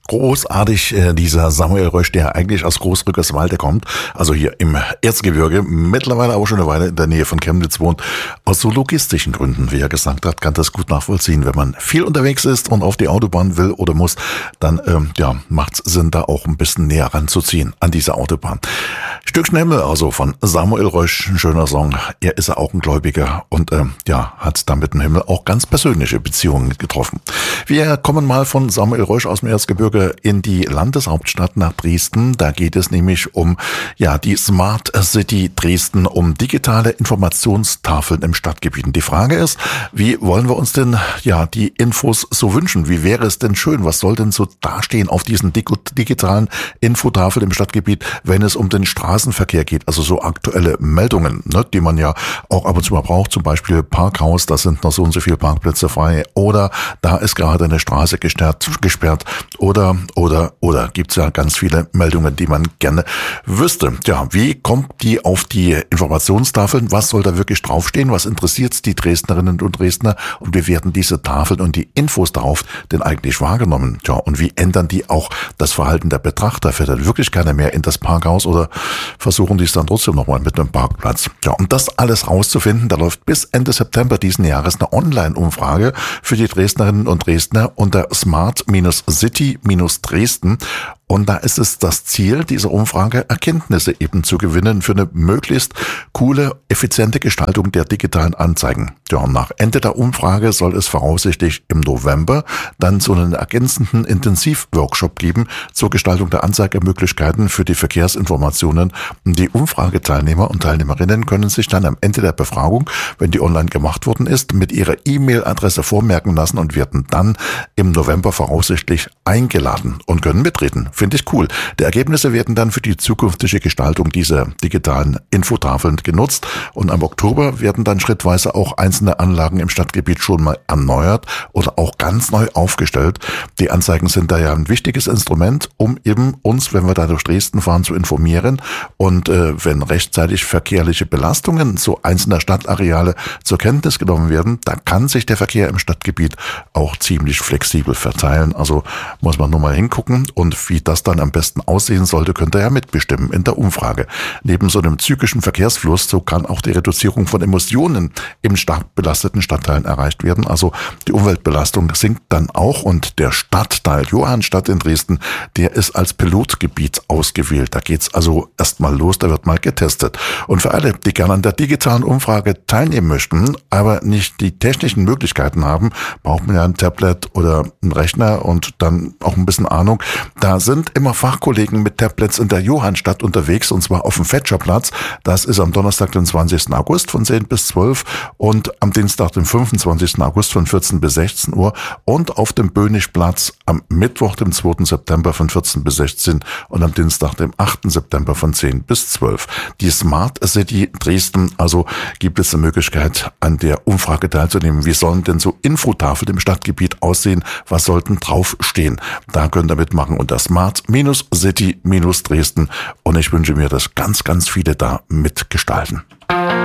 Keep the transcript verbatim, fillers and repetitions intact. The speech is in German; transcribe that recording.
Großartig, äh, dieser Samuel Rösch, der eigentlich aus Großrückerswalde kommt, also hier im Erzgebirge, mittlerweile aber schon eine Weile in der Nähe von Chemnitz wohnt. Aus so logistischen Gründen, wie er gesagt hat, kann das gut nachvollziehen. Wenn man viel unterwegs ist und auf die Autobahn will oder muss, dann ähm, ja, macht es Sinn, da auch ein bisschen näher ranzuziehen an diese Autobahn. Stückchen Himmel, also von Samuel Rösch, ein schöner Song. Er ist ja auch ein Gläubiger und ähm, ja, hat damit im Himmel auch ganz persönliche Beziehungen getroffen. Wir kommen mal von Samuel Rösch aus dem Erzgebirge in die Landeshauptstadt nach Dresden. Da geht es nämlich um ja die Smart City Dresden, um digitale Informationstafeln im Stadtgebiet. Und die Frage ist, wie wollen wir uns denn ja die Infos so wünschen? Wie wäre es denn schön? Was soll denn so dastehen auf diesen digitalen Infotafeln im Stadtgebiet, wenn es um den Straßenverkehr geht? Also so aktuelle Meldungen, ne, die man ja auch ab und zu mal braucht. Zum Beispiel Parkhaus, da sind noch so und so viele Parkplätze frei. Oder da ist gerade eine Straße gesperrt, gesperrt. Oder Oder, oder, gibt's ja ganz viele Meldungen, die man gerne wüsste. Ja, wie kommt die auf die Informationstafeln? Was soll da wirklich draufstehen? Was interessiert die Dresdnerinnen und Dresdner? Und wie werden diese Tafeln und die Infos darauf denn eigentlich wahrgenommen? Ja, und wie ändern die auch das Verhalten der Betrachter? Fährt dann wirklich keiner mehr in das Parkhaus oder versuchen die es dann trotzdem nochmal mit einem Parkplatz? Ja, um das alles rauszufinden, da läuft bis Ende September diesen Jahres eine Online-Umfrage für die Dresdnerinnen und Dresdner unter smart City Dresden. Und da ist es das Ziel dieser Umfrage, Erkenntnisse eben zu gewinnen für eine möglichst coole, effiziente Gestaltung der digitalen Anzeigen. Ja, und nach Ende der Umfrage soll es voraussichtlich im November dann so einen ergänzenden Intensivworkshop geben zur Gestaltung der Anzeigemöglichkeiten für die Verkehrsinformationen. Die Umfrageteilnehmer und Teilnehmerinnen können sich dann am Ende der Befragung, wenn die online gemacht worden ist, mit ihrer E-Mail-Adresse vormerken lassen und werden dann im November voraussichtlich eingeladen und können mitreden. Finde ich cool. Die Ergebnisse werden dann für die zukünftige Gestaltung dieser digitalen Infotafeln genutzt und am Oktober werden dann schrittweise auch einzelne Anlagen im Stadtgebiet schon mal erneuert oder auch ganz neu aufgestellt. Die Anzeigen sind da ja ein wichtiges Instrument, um eben uns, wenn wir da durch Dresden fahren, zu informieren und äh, wenn rechtzeitig verkehrliche Belastungen so einzelner Stadtareale zur Kenntnis genommen werden, da kann sich der Verkehr im Stadtgebiet auch ziemlich flexibel verteilen. Also muss man nur mal hingucken und wie das dann am besten aussehen sollte, könnt ihr ja mitbestimmen in der Umfrage. Neben so einem zyklischen Verkehrsfluss, so kann auch die Reduzierung von Emissionen im stark belasteten Stadtteilen erreicht werden. Also die Umweltbelastung sinkt dann auch und der Stadtteil Johannstadt in Dresden, der ist als Pilotgebiet ausgewählt. Da geht's also erstmal los, da wird mal getestet. Und für alle, die gerne an der digitalen Umfrage teilnehmen möchten, aber nicht die technischen Möglichkeiten haben, braucht man ja ein Tablet oder einen Rechner und dann auch ein bisschen Ahnung. Da sind immer Fachkollegen mit Tablets in der Johannstadt unterwegs und zwar auf dem Fetscherplatz. Das ist am Donnerstag, den zwanzigsten August von zehn bis zwölf und am Dienstag, den fünfundzwanzigsten August von vierzehn bis sechzehn Uhr und auf dem Böhnischplatz am Mittwoch, dem zweiten September von vierzehn bis sechzehn und am Dienstag, dem achten September von zehn bis zwölf. Die Smart City Dresden, also gibt es eine Möglichkeit, an der Umfrage teilzunehmen. Wie sollen denn so Infotafeln im Stadtgebiet aussehen? Was sollten draufstehen? Da könnt ihr mitmachen unter smart City Dresden und ich wünsche mir, dass ganz, ganz viele da mitgestalten.